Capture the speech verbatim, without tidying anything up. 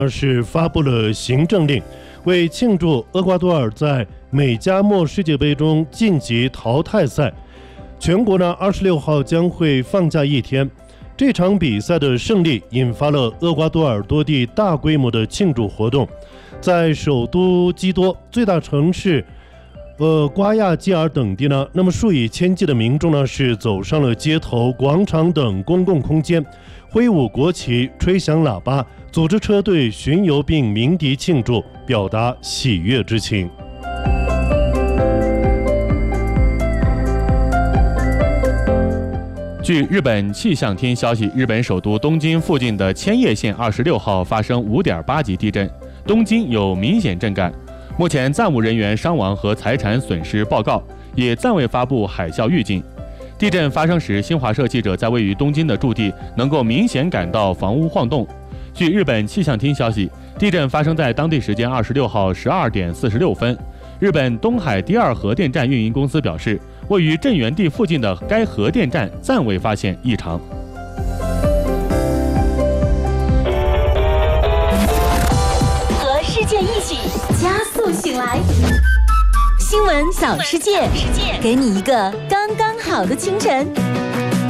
是发布了行政令，为庆祝厄瓜多尔在美加墨世界杯中晋级淘汰赛，全国呢二十六号将会放假一天。这场比赛的胜利引发了厄瓜多尔多地大规模的庆祝活动，在首都基多、最大城市呃瓜亚基尔等地呢，那么数以千计的民众呢是走上了街头、广场等公共空间，挥舞国旗、吹响喇叭，组织车队巡游并鸣笛庆祝，表达喜悦之情。 据日本气象厅消息，日本首都东京附近的千叶县二十六号发生 五点八 级地震，东京有明显震感。目前暂无人员伤亡和财产损失报告，也暂未发布海啸预警。地震发生时，新华社记者在位于东京的驻地能够明显感到房屋晃动。据日本气象厅消息，地震发生在当地时间二十六号十二点四十六分。日本东海第二核电站运营公司表示，位于震源地附近的该核电站暂未发现异常。 和世界一起加速醒来，新闻小世界，给你一个刚刚好的清晨。